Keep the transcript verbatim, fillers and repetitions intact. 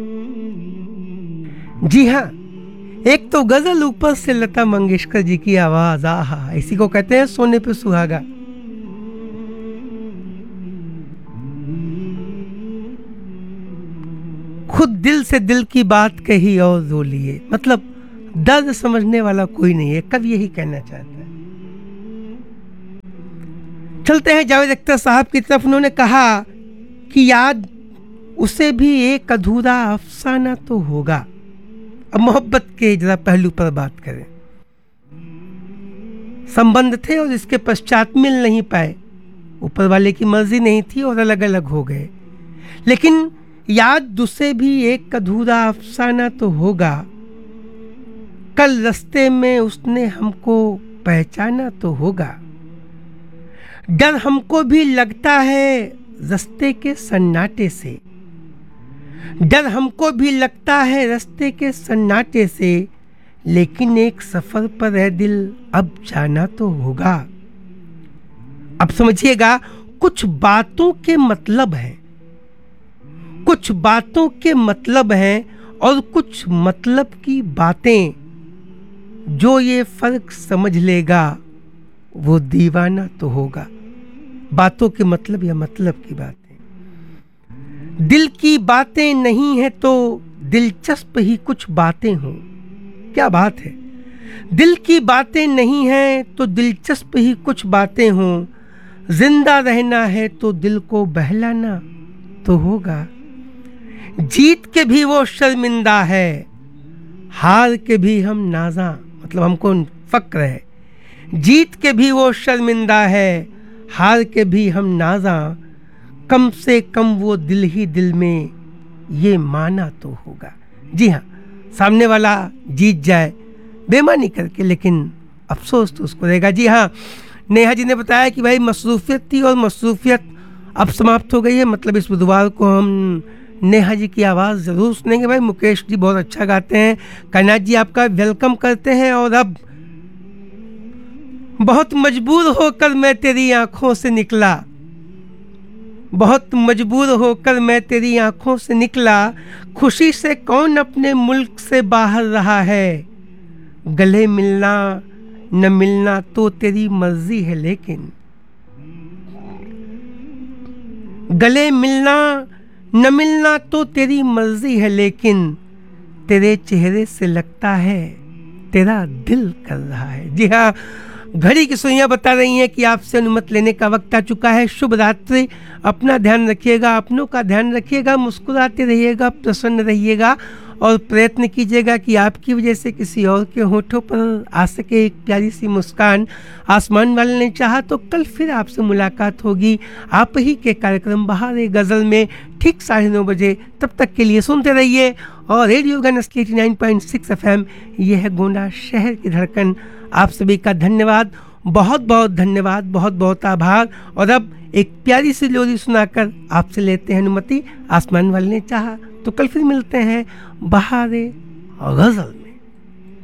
जी हाँ, एक तो गजल ऊपर से लता मंगेशकर जी की आवाज, आहा, इसी को कहते हैं सोने पे सुहागा। खुद दिल से दिल की बात कही और रो लिए, मतलब दर्द समझने वाला कोई नहीं है, कवि यही कहना चाहता है। चलते हैं जावेद अख्तर साहब की तरफ। उन्होंने कहा कि याद उसे भी एक अधूरा अफसाना तो होगा। अब मोहब्बत के जरा पहलू पर बात करें। संबंध थे और इसके पश्चात मिल नहीं पाए, ऊपर वाले की मर्जी नहीं थी और अलग अलग हो गए। लेकिन याद उसे भी एक अधूरा अफसाना तो होगा, कल रास्ते में उसने हमको पहचाना तो होगा। डर हमको भी लगता है रास्ते के सन्नाटे से, डर हमको भी लगता है रास्ते के सन्नाटे से, लेकिन एक सफर पर है दिल अब जाना तो होगा। अब समझिएगा, कुछ बातों के मतलब हैं, कुछ बातों के मतलब हैं और कुछ मतलब की बातें। जो ये फर्क समझ लेगा वो दीवाना तो होगा। बातों के मतलब या मतलब की बातें, दिल की बातें नहीं है तो दिलचस्प ही कुछ बातें हों। क्या बात है, दिल की बातें नहीं है तो दिलचस्प ही कुछ बातें हों। जिंदा रहना है तो दिल को बहलाना तो होगा। जीत के भी वो शर्मिंदा है, हार के भी हम नाजा, मतलब हमको फक्र है। जीत के भी वो शर्मिंदा है, हार के भी हम नाजा। कम से कम वो दिल ही दिल में ये माना तो होगा। जी हाँ, सामने वाला जीत जाए बेईमानी करके, लेकिन अफसोस तो उसको रहेगा। जी हाँ, नेहा जी ने बताया कि भाई मसरूफियत थी और मसरूफियत अब समाप्त हो गई है। मतलब इस बुधवार को हम नेहा जी की आवाज़ ज़रूर सुनेंगे। भाई मुकेश जी बहुत अच्छा गाते हैं, कायनात जी आपका वेलकम करते हैं। और अब बहुत मजबूर होकर मैं तेरी आंखों से निकला, बहुत मजबूर होकर मैं तेरी आंखों से निकला। खुशी से कौन अपने मुल्क से बाहर रहा है, गले मिलना न मिलना तो तेरी मर्जी है, लेकिन गले मिलना न मिलना तो तेरी मर्जी है, लेकिन तेरे चेहरे से लगता है तेरा दिल कर रहा है। जी हाँ, घड़ी की सुइयां बता रही हैं कि आपसे अनुमति लेने का वक्त आ चुका है। शुभ रात्रि, अपना ध्यान रखिएगा, अपनों का ध्यान रखिएगा, मुस्कुराते रहिएगा, प्रसन्न रहिएगा और प्रयत्न कीजिएगा कि आपकी वजह से किसी और के होठों पर आ सके एक प्यारी सी मुस्कान। आसमान वाले ने चाहा तो कल फिर आपसे मुलाकात होगी आप ही के कार्यक्रम बहार गज़ल में ठीक साढ़े नौ बजे। तब तक के लिए सुनते रहिए और radio gun eighty nine point six F M, यह है गोंडा शहर की धड़कन। आप सभी का धन्यवाद, बहुत बहुत धन्यवाद, बहुत बहुत आभार। और अब एक प्यारी सी लोरी सुनाकर आपसे लेते हैं अनुमति। आसमान वाले ने चाहा तो कल फिर मिलते हैं बहारे गज़ल।